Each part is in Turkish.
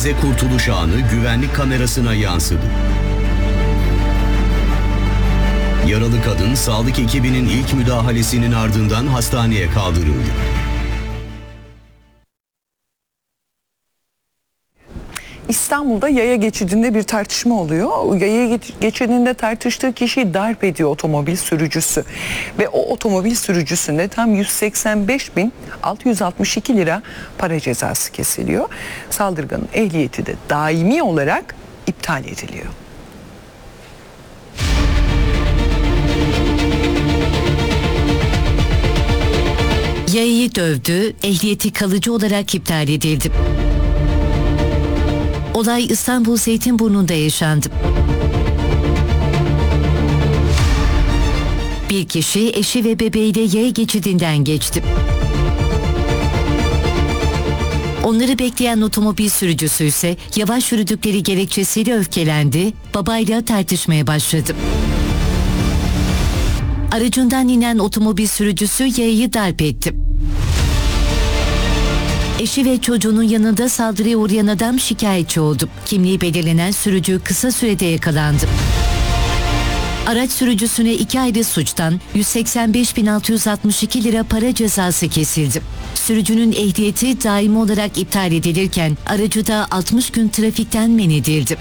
Rize kurtuluş anı güvenlik kamerasına yansıdı. Yaralı kadın sağlık ekibinin ilk müdahalesinin ardından hastaneye kaldırıldı. İstanbul'da yaya geçidinde bir tartışma oluyor. Yaya geçidinde tartıştığı kişiyi darp ediyor otomobil sürücüsü. Ve o otomobil sürücüsüne tam 185.662 lira para cezası kesiliyor. Saldırganın ehliyeti de daimi olarak iptal ediliyor. Yayayı dövdü, ehliyeti kalıcı olarak iptal edildi. Olay İstanbul Zeytinburnu'nda yaşandı. Bir kişi eşi ve bebeğiyle yaya geçidinden geçti. Onları bekleyen otomobil sürücüsü ise yavaş yürüdükleri gerekçesiyle öfkelendi, babayla tartışmaya başladı. Aracından inen otomobil sürücüsü yayayı darp etti. Eşi ve çocuğunun yanında saldırıya uğrayan adam şikayetçi oldu. Kimliği belirlenen sürücü kısa sürede yakalandı. Araç sürücüsüne 2 ayrı suçtan 185.662 lira para cezası kesildi. Sürücünün ehliyeti daimi olarak iptal edilirken aracı da 60 gün trafikten men edildi.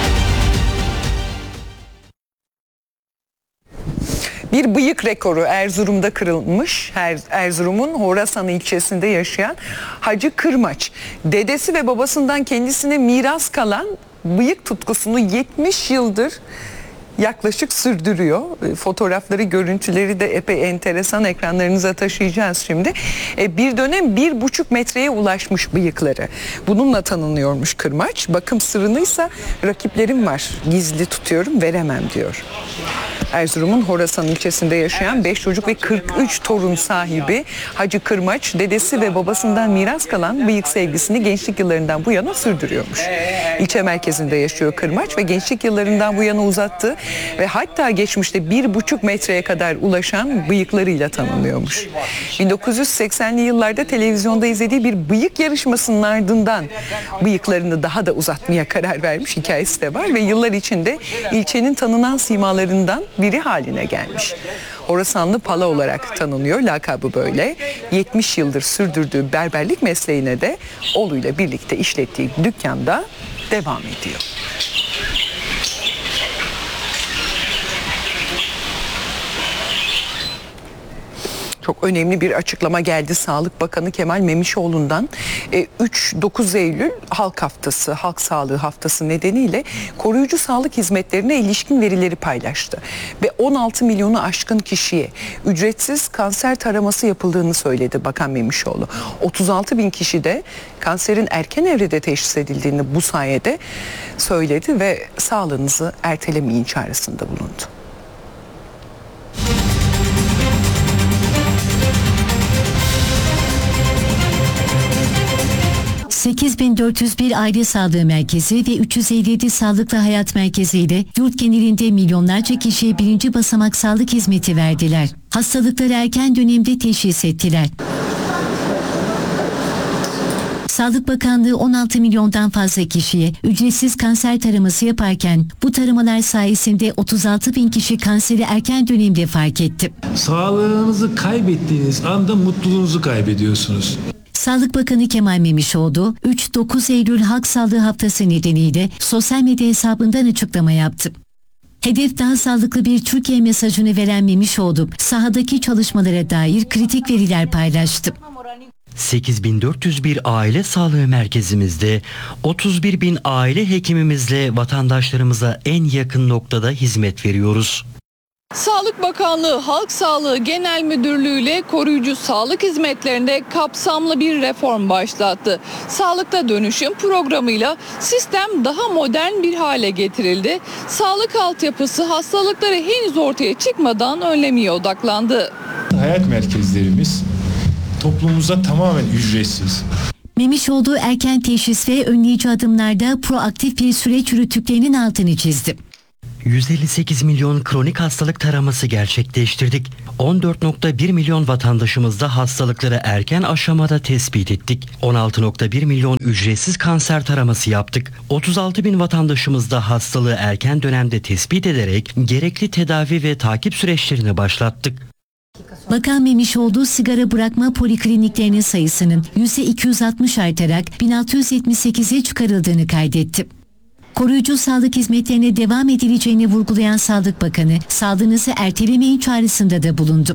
Bir bıyık rekoru Erzurum'da kırılmış. Erzurum'un Horasan ilçesinde yaşayan Hacı Kırmaç. Dedesi ve babasından kendisine miras kalan bıyık tutkusunu 70 yıldır yaklaşık sürdürüyor. Fotoğrafları, görüntüleri de epey enteresan, ekranlarınıza taşıyacağız şimdi. Bir dönem 1,5 metreye ulaşmış bıyıkları. Bununla tanınıyormuş Kırmaç. Bakım sırrınıysa rakiplerim var, gizli tutuyorum, veremem diyor. Erzurum'un Horasan ilçesinde yaşayan 5 çocuk ve 43 torun sahibi Hacı Kırmaç, dedesi ve babasından miras kalan bıyık sevgisini gençlik yıllarından bu yana sürdürüyormuş. İlçe merkezinde yaşıyor Kırmaç ve gençlik yıllarından bu yana uzattığı ve hatta geçmişte 1,5 metreye kadar ulaşan bıyıklarıyla tanınıyormuş. 1980'li yıllarda televizyonda izlediği bir bıyık yarışmasının ardından bıyıklarını daha da uzatmaya karar vermiş, hikayesi de var ve yıllar içinde ilçenin tanınan simalarından biri haline gelmiş. Horasanlı Pala olarak tanınıyor, lakabı böyle. 70 yıldır sürdürdüğü berberlik mesleğine de oğluyla birlikte işlettiği dükkanda devam ediyor. Çok önemli bir açıklama geldi Sağlık Bakanı Kemal Memişoğlu'ndan. 3-9 Eylül Halk Haftası, Halk Sağlığı Haftası nedeniyle koruyucu sağlık hizmetlerine ilişkin verileri paylaştı. Ve 16 milyonu aşkın kişiye ücretsiz kanser taraması yapıldığını söyledi Bakan Memişoğlu. 36 bin kişi de kanserin erken evrede teşhis edildiğini bu sayede söyledi ve sağlığınızı ertelemeyin çağrısında bulundu. 8.401 aile sağlığı merkezi ve 357 sağlıklı hayat merkezi ile yurt genelinde milyonlarca kişiye birinci basamak sağlık hizmeti verdiler. Hastalıkları erken dönemde teşhis ettiler. Sağlık Bakanlığı 16 milyondan fazla kişiye ücretsiz kanser taraması yaparken bu taramalar sayesinde 36 bin kişi kanseri erken dönemde fark etti. Sağlığınızı kaybettiğiniz anda mutluluğunuzu kaybediyorsunuz. Sağlık Bakanı Kemal Memişoğlu 3-9 Eylül Halk Sağlığı Haftası nedeniyle sosyal medya hesabından açıklama yaptı. Hedef daha sağlıklı bir Türkiye mesajını veren Memişoğlu sahadaki çalışmalara dair kritik veriler paylaştı. 8.401 aile sağlığı merkezimizde 31.000 aile hekimimizle vatandaşlarımıza en yakın noktada hizmet veriyoruz. Sağlık Bakanlığı Halk Sağlığı Genel Müdürlüğü ile koruyucu sağlık hizmetlerinde kapsamlı bir reform başlattı. Sağlıkta dönüşüm programıyla sistem daha modern bir hale getirildi. Sağlık altyapısı hastalıkları henüz ortaya çıkmadan önlemeye odaklandı. Hayat merkezlerimiz toplumumuza tamamen ücretsiz. Memişoğlu erken teşhis ve önleyici adımlarda proaktif bir süreç yürüttüklerinin altını çizdi. 158 milyon kronik hastalık taraması gerçekleştirdik. 14.1 milyon vatandaşımızda hastalıkları erken aşamada tespit ettik. 16.1 milyon ücretsiz kanser taraması yaptık. 36 bin vatandaşımızda hastalığı erken dönemde tespit ederek gerekli tedavi ve takip süreçlerini başlattık. Bakan Memişoğlu sigara bırakma polikliniklerinin sayısının %260 artarak 1678'e çıkarıldığını kaydetti. Koruyucu sağlık hizmetlerine devam edileceğini vurgulayan Sağlık Bakanı, sağlığınızı ertelemeyin çağrısında da bulundu.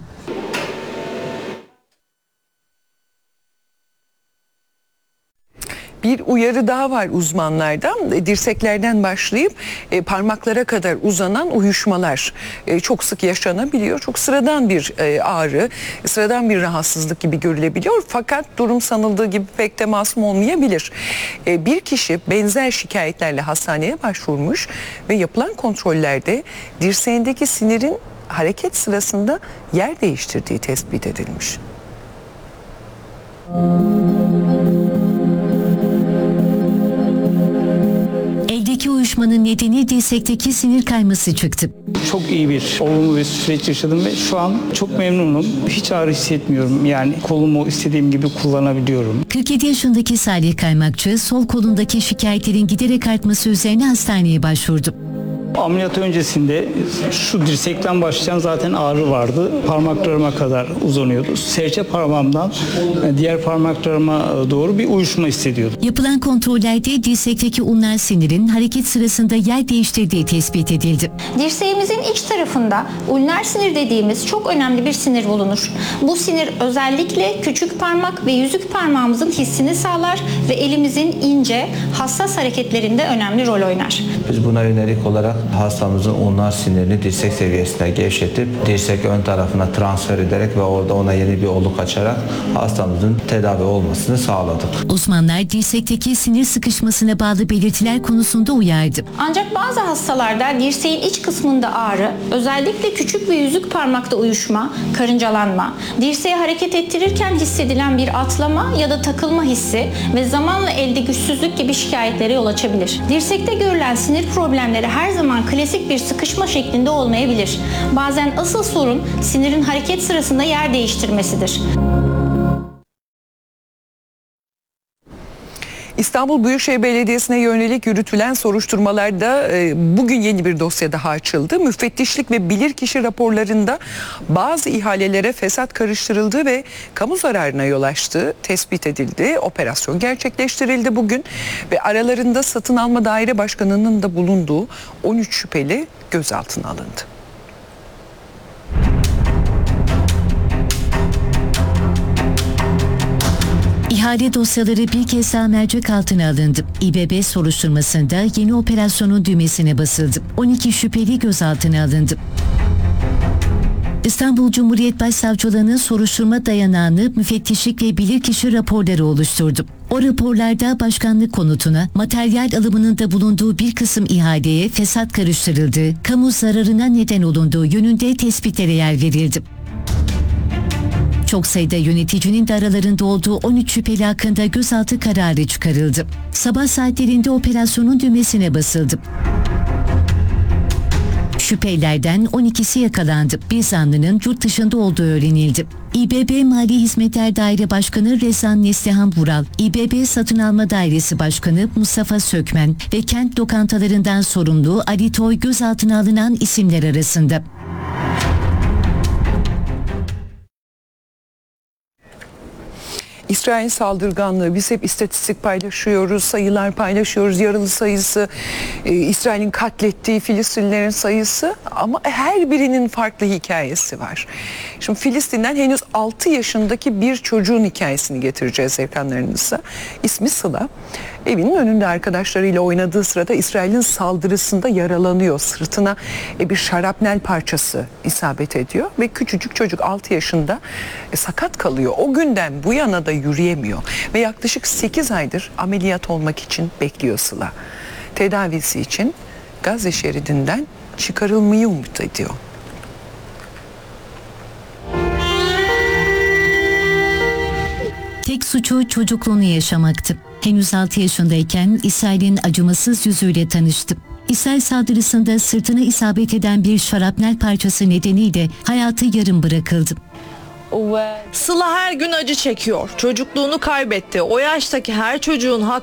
Bir uyarı daha var uzmanlardan. Dirseklerden başlayıp parmaklara kadar uzanan uyuşmalar çok sık yaşanabiliyor. Çok sıradan bir ağrı, sıradan bir rahatsızlık gibi görülebiliyor. Fakat durum sanıldığı gibi pek de masum olmayabilir. Bir kişi benzer şikayetlerle hastaneye başvurmuş ve yapılan kontrollerde dirseğindeki sinirin hareket sırasında yer değiştirdiği tespit edilmiş. Eldeki uyuşmanın nedeni dirsekteki sinir kayması çıktı. Çok iyi bir olumlu bir süreç yaşadım ve şu an çok memnunum. Hiç ağrı hissetmiyorum. Yani kolumu istediğim gibi kullanabiliyorum. 47 yaşındaki Salih Kaymakçı sol kolundaki şikayetlerin giderek artması üzerine hastaneye başvurdu. Ameliyat öncesinde şu dirsekten başlayan zaten ağrı vardı. Parmaklarıma kadar uzanıyordu. Serçe parmağımdan diğer parmaklarıma doğru bir uyuşma hissediyordum. Yapılan kontrollerde dirsekteki ulnar sinirin hareket sırasında yer değiştirdiği tespit edildi. Dirseğimizin iç tarafında ulnar sinir dediğimiz çok önemli bir sinir bulunur. Bu sinir özellikle küçük parmak ve yüzük parmağımızın hissini sağlar ve elimizin ince, hassas hareketlerinde önemli rol oynar. Biz buna yönelik olarak hastamızın ulnar sinirini dirsek seviyesine gevşetip dirsek ön tarafına transfer ederek ve orada ona yeni bir oluk açarak hastamızın tedavi olmasını sağladık. Uzmanlar dirsekteki sinir sıkışmasına bağlı belirtiler konusunda uyardı. Ancak bazı hastalarda dirseğin iç kısmında ağrı, özellikle küçük ve yüzük parmakta uyuşma, karıncalanma, dirseği hareket ettirirken hissedilen bir atlama ya da takılma hissi ve zamanla elde güçsüzlük gibi şikayetlere yol açabilir. Dirsekte görülen sinir problemleri her zaman klasik bir sıkışma şeklinde olmayabilir. Bazen asıl sorun sinirin hareket sırasında yer değiştirmesidir. İstanbul Büyükşehir Belediyesi'ne yönelik yürütülen soruşturmalarda bugün yeni bir dosya daha açıldı. Müfettişlik ve bilirkişi raporlarında bazı ihalelere fesat karıştırıldığı ve kamu zararına yol açtığı tespit edildi. Operasyon gerçekleştirildi bugün ve aralarında satın alma daire başkanının da bulunduğu 13 şüpheli gözaltına alındı. İhale dosyaları bir kez daha mercek altına alındı. İBB soruşturmasında yeni operasyonun düğmesine basıldı. 12 şüpheli gözaltına alındı. İstanbul Cumhuriyet Başsavcılığı'nın soruşturma dayanağını müfettişlik ve bilirkişi raporları oluşturdu. O raporlarda başkanlık konutuna, materyal alımının da bulunduğu bir kısım ihaleye fesat karıştırıldığı, kamu zararına neden olunduğu yönünde tespitlere yer verildi. Çok sayıda yöneticinin de aralarında olduğu 13 şüpheli hakkında gözaltı kararı çıkarıldı. Sabah saatlerinde operasyonun düğmesine basıldı. Şüphelilerden 12'si yakalandı. Bir zanlının yurt dışında olduğu öğrenildi. İBB Mali Hizmetler Daire Başkanı Rezan Neslihan Vural, İBB Satın Alma Dairesi Başkanı Mustafa Sökmen ve kent lokantalarından sorumlu Ali Toy gözaltına alınan isimler arasında. İsrail saldırganlığı, biz hep istatistik paylaşıyoruz, sayılar paylaşıyoruz, yaralı sayısı, İsrail'in katlettiği Filistinlilerin sayısı ama her birinin farklı hikayesi var. Şimdi Filistin'den henüz 6 yaşındaki bir çocuğun hikayesini getireceğiz ekranlarınıza. İsmi Sıla. Evinin önünde arkadaşlarıyla oynadığı sırada İsrail'in saldırısında yaralanıyor. Sırtına bir şarapnel parçası isabet ediyor ve küçücük çocuk 6 yaşında sakat kalıyor. O günden bu yana da yürüyemiyor ve yaklaşık 8 aydır ameliyat olmak için bekliyor Sıla. Tedavisi için Gazze şeridinden çıkarılmayı umut ediyor. Tek suçu çocukluğunu yaşamaktı. Henüz 6 yaşındayken İsrail'in acımasız yüzüyle tanıştı. İsrail saldırısında sırtına isabet eden bir şarapnel parçası nedeniyle hayatı yarım bırakıldı. Sıla her gün acı çekiyor. Çocukluğunu kaybetti. O yaştaki her çocuğun